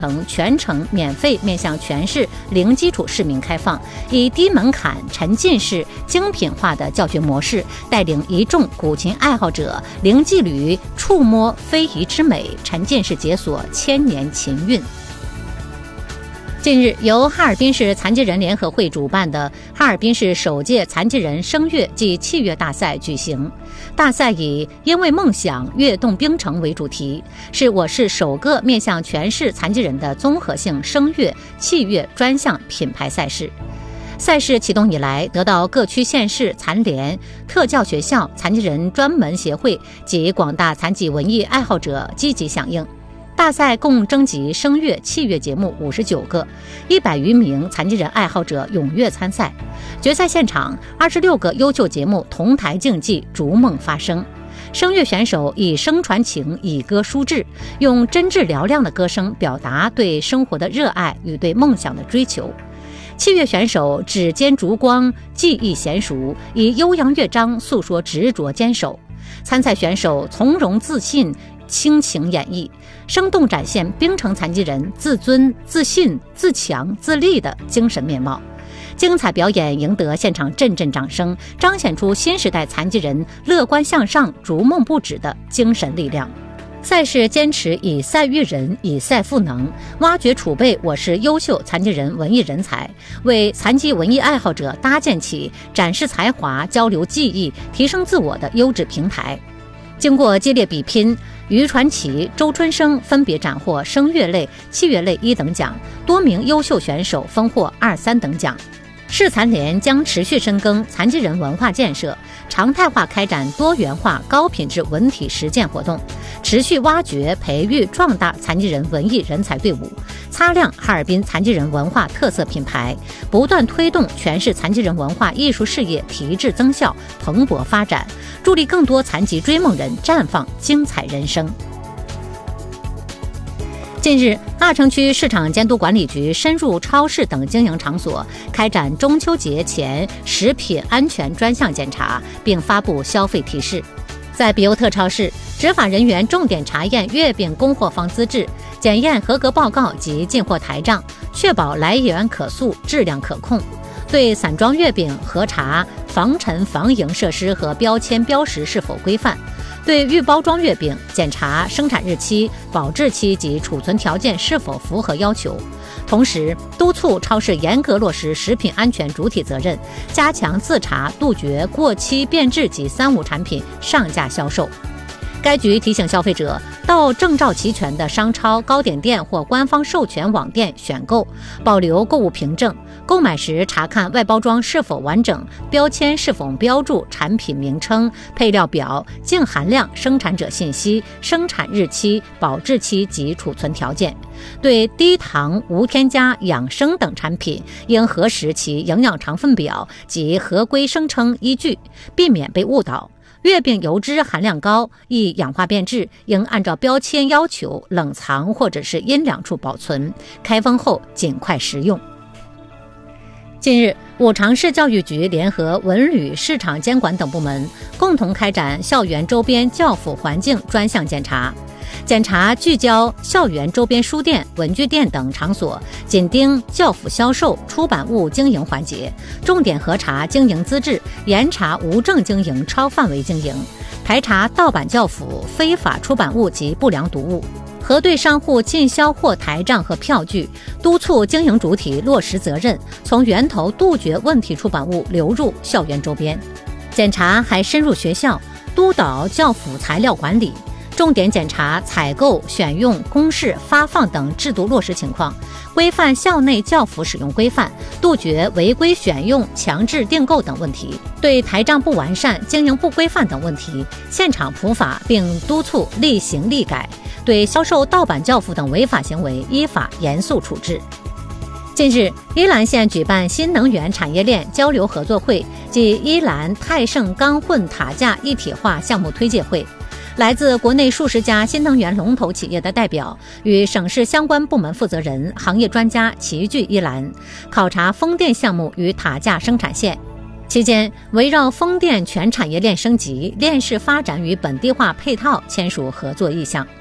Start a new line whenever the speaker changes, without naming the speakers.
全程免费面向全市零基础市民开放，以低门槛、沉浸式、精品化的教学模式，带领一众古琴爱好者零距离触摸非遗之美，沉浸式解锁千年琴韵。近日，由哈尔滨市残疾人联合会主办的哈尔滨市首届残疾人声乐暨器乐大赛举行。大赛以“因为梦想，跃动冰城”为主题，是我市首个面向全市残疾人的综合性声乐、器乐专项品牌赛事。赛事启动以来，得到各区县市残联、特教学校、残疾人专门协会及广大残疾文艺爱好者积极响应。大赛共征集声乐、器乐节目59个，100余名残疾人爱好者踊跃参赛。决赛现场，26个优秀节目同台竞技，逐梦发声。声乐选手以声传情，以歌抒志，用真挚嘹亮的歌声表达对生活的热爱与对梦想的追求。器乐选手指尖烛光，技艺娴熟，以悠扬乐章诉说执着坚守。参赛选手从容自信，倾情演绎，生动展现冰城残疾人自尊、自信、自强、自立的精神面貌。精彩表演赢得现场阵阵掌声，彰显出新时代残疾人乐观向上、逐梦不止的精神力量。赛事坚持以赛育人，以赛赋能，挖掘储备我市优秀残疾人文艺人才，为残疾文艺爱好者搭建起展示才华、交流技艺、提升自我的优质平台。经过激烈比拼，于传奇、周春生分别斩获声乐类、器乐类1等奖，多名优秀选手分获2、3等奖。市残联将持续深耕残疾人文化建设，常态化开展多元化、高品质文体实践活动，持续挖掘、培育、壮大残疾人文艺人才队伍，擦亮哈尔滨残疾人文化特色品牌，不断推动全市残疾人文化艺术事业提质增效、蓬勃发展，助力更多残疾追梦人绽放精彩人生。近日，阿城区市场监督管理局深入超市等经营场所，开展中秋节前食品安全专项检查，并发布消费提示。在比优特超市，执法人员重点查验月饼供货方资质，检验合格报告及进货台账，确保来源可溯、质量可控。对散装月饼核查防尘防蝇设施和标签标识是否规范。对预包装月饼检查生产日期、保质期及储存条件是否符合要求，同时督促超市严格落实食品安全主体责任，加强自查，杜绝过期变质及3无产品上架销售。该局提醒消费者，到证照齐全的商超、糕点店或官方授权网店选购，保留购物凭证。购买时查看外包装是否完整，标签是否标注产品名称、配料表、净含量、生产者信息、生产日期、保质期及储存条件。对低糖、无添加、养生等产品，应核实其营养成分表及合规声称依据，避免被误导。月饼油脂含量高，易氧化变质，应按照标签要求冷藏或者是阴凉处保存，开封后尽快食用。近日，五常市教育局联合文旅、市场监管等部门共同开展校园周边教辅环境专项检查。检查聚焦校园周边书店、文具店等场所，紧盯教辅销售、出版物经营环节，重点核查经营资质，严查无证经营、超范围经营，排查盗版教辅、非法出版物及不良读物，核对商户进销货台账和票据，督促经营主体落实责任，从源头杜绝问题出版物流入校园周边。检查还深入学校，督导教辅材料管理，重点检查采购、选用、公示、发放等制度落实情况，规范校内教辅使用规范，杜绝违规选用、强制订购等问题。对台账不完善、经营不规范等问题，现场普法并督促立行立改，对销售盗版教辅等违法行为依法严肃处置。近日，伊兰县举办新能源产业链交流合作会暨伊兰泰盛钢混塔架一体化项目推介会。来自国内数十家新能源龙头企业的代表与省市相关部门负责人、行业专家齐聚伊兰，考察风电项目与塔架生产线。期间，围绕风电全产业链升级、链式发展与本地化配套签署合作意向。